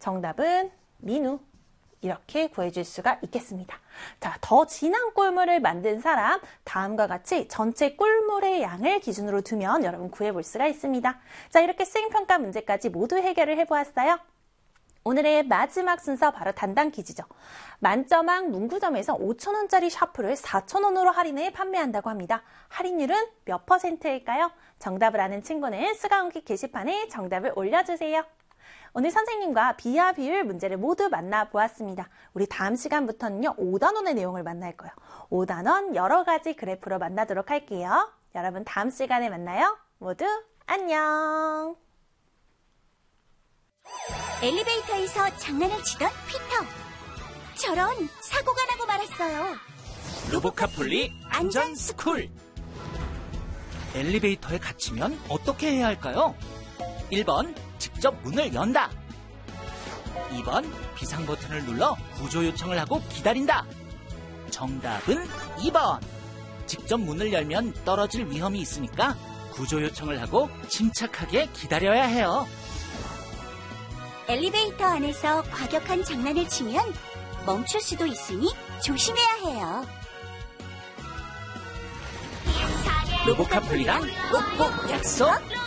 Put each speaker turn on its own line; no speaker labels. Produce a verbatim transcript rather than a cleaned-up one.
정답은 민우. 이렇게 구해줄 수가 있겠습니다. 자, 더 진한 꿀물을 만든 사람, 다음과 같이 전체 꿀물의 양을 기준으로 두면 여러분 구해볼 수가 있습니다. 자, 이렇게 수행평가 문제까지 모두 해결을 해보았어요. 오늘의 마지막 순서 바로 단단 퀴즈죠. 만점왕 문구점에서 오천 원짜리 샤프를 사천 원으로 할인해 판매한다고 합니다. 할인율은 몇 퍼센트일까요? 정답을 아는 친구는 수강후기 게시판에 정답을 올려주세요. 오늘 선생님과 비하 비율 문제를 모두 만나보았습니다. 우리 다음 시간부터는요, 오 단원의 내용을 만날 거예요. 오 단원 여러 가지 그래프로 만나도록 할게요. 여러분 다음 시간에 만나요. 모두 안녕.
엘리베이터에서 장난을 치던 피터. 저런, 사고가 나고 말았어요.
로보카폴리 안전스쿨. 엘리베이터에 갇히면 어떻게 해야 할까요? 일 번 직접 문을 연다. 이 번 비상 버튼을 눌러 구조 요청을 하고 기다린다. 정답은 이 번. 직접 문을 열면 떨어질 위험이 있으니까 구조 요청을 하고 침착하게 기다려야 해요.
엘리베이터 안에서 과격한 장난을 치면 멈출 수도 있으니 조심해야 해요.
로보카폴리랑 꼭꼭 약속.